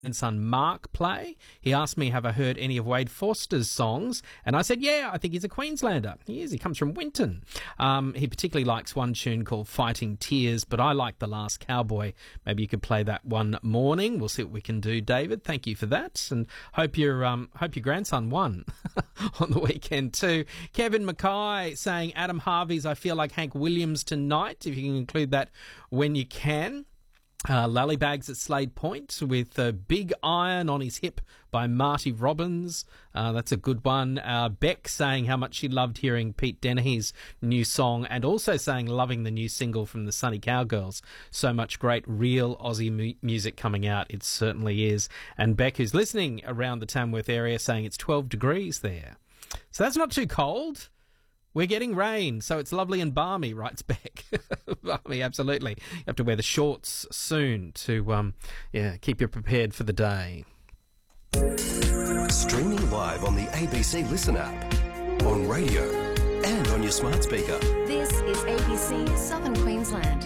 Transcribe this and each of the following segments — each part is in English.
grandson Mark play. He asked me, have I heard any of Wade Forster's songs? And I said, yeah, I think he's a Queenslander. He is. He comes from Winton. He particularly likes one tune called Fighting Tears, but I like The Last Cowboy. Maybe you could play that one morning. We'll see what we can do, David. Thank you for that. And hope your grandson won on the weekend too. Kevin Mackay saying, Adam Harvey's I Feel Like Hank Williams Tonight, if you can include that when you can. Lallybags at Slade Point with Big Iron on His Hip by Marty Robbins. That's a good one. Beck saying how much she loved hearing Pete Dennehy's new song, and also saying loving the new single from the Sunny Cowgirls. So much great real Aussie music coming out. It certainly is. And Beck, who's listening around the Tamworth area, saying it's 12 degrees there. So that's not too cold. We're getting rain, so it's lovely and balmy, writes Beck. Balmy, absolutely. You have to wear the shorts soon to keep you prepared for the day. Streaming live on the ABC Listen app, on radio and on your smart speaker. This is ABC Southern Queensland.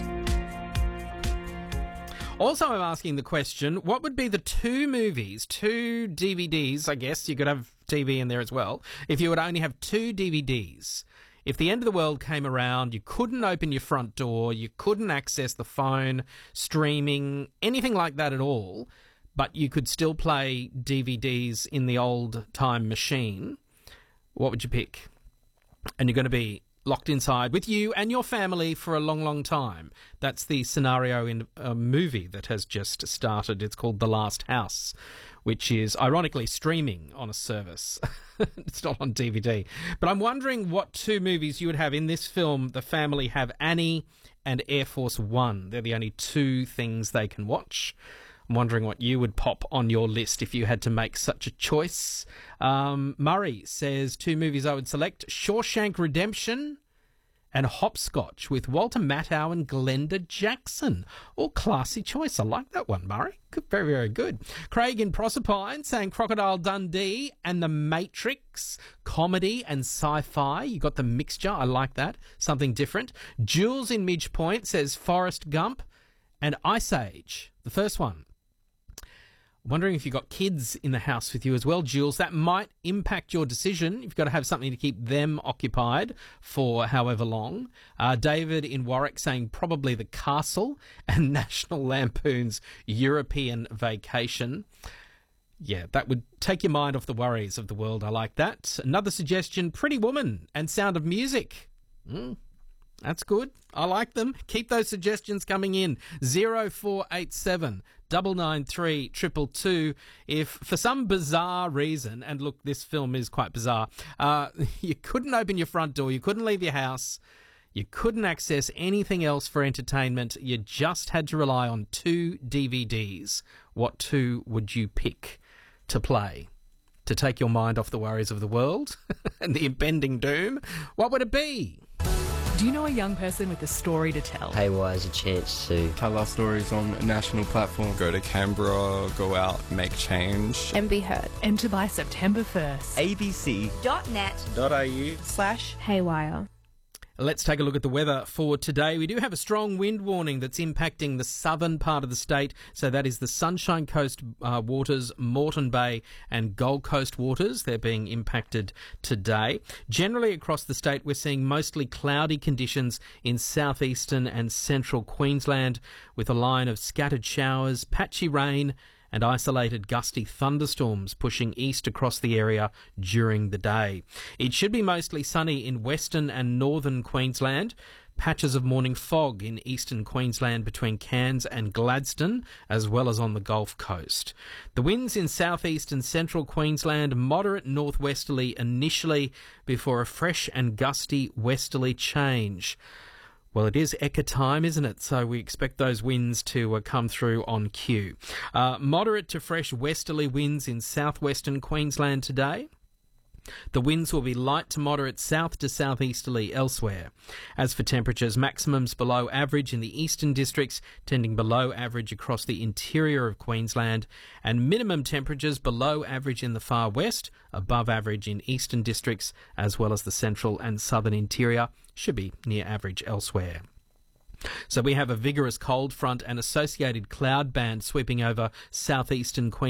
Also, I'm asking the question, what would be the two DVDs, I guess, you could have TV in there as well, if you would only have two DVDs? If the end of the world came around, you couldn't open your front door, you couldn't access the phone, streaming, anything like that at all, but you could still play DVDs in the old-time machine, what would you pick? And you're going to be locked inside with you and your family for a long, long time. That's the scenario in a movie that has just started. It's called The Last House, which is ironically streaming on a service. It's not on DVD. But I'm wondering what two movies you would have in this film. The family have Annie and Air Force One. They're the only two things they can watch. I'm wondering what you would pop on your list if you had to make such a choice. Murray says two movies I would select: Shawshank Redemption and Hopscotch with Walter Matthau and Glenda Jackson. Oh, classy choice. I like that one, Murray. Good, very, very good. Craig in Proserpine saying Crocodile Dundee and The Matrix, comedy and sci-fi. You got the mixture. I like that. Something different. Jules in Midge Point says Forrest Gump and Ice Age, the first one. Wondering if you've got kids in the house with you as well, Jules. That might impact your decision. You've got to have something to keep them occupied for however long. David in Warwick saying probably The Castle and National Lampoon's European Vacation. Yeah, that would take your mind off the worries of the world. I like that. Another suggestion, Pretty Woman and Sound of Music. That's good. I like them. Keep those suggestions coming in. 0487 993 222. If for some bizarre reason, and look, this film is quite bizarre, you couldn't open your front door, you couldn't leave your house, you couldn't access anything else for entertainment, you just had to rely on two DVDs, what two would you pick to play? To take your mind off the worries of the world and the impending doom? What would it be? Do you know a young person with a story to tell? Haywire is a chance to tell our stories on a national platform. Go to Canberra, go out, make change. And be heard. Enter by September 1st. abc.net.au/haywire. Let's take a look at the weather for today. We do have a strong wind warning that's impacting the southern part of the state. So that is the Sunshine Coast waters, Moreton Bay and Gold Coast waters. They're being impacted today. Generally across the state, we're seeing mostly cloudy conditions in southeastern and central Queensland with a line of scattered showers, patchy rain and isolated gusty thunderstorms pushing east across the area during the day. It should be mostly sunny in western and northern Queensland. Patches of morning fog in eastern Queensland between Cairns and Gladstone, as well as on the Gulf Coast. The winds in southeast and central Queensland, moderate northwesterly initially before a fresh and gusty westerly change. Well, it is Eka time, isn't it? So we expect those winds to come through on cue. Moderate to fresh westerly winds in southwestern Queensland today. The winds will be light to moderate south to southeasterly elsewhere. As for temperatures, maximums below average in the eastern districts, tending below average across the interior of Queensland, and minimum temperatures below average in the far west, above average in eastern districts, as well as the central and southern interior, should be near average elsewhere. So we have a vigorous cold front and associated cloud band sweeping over southeastern Queensland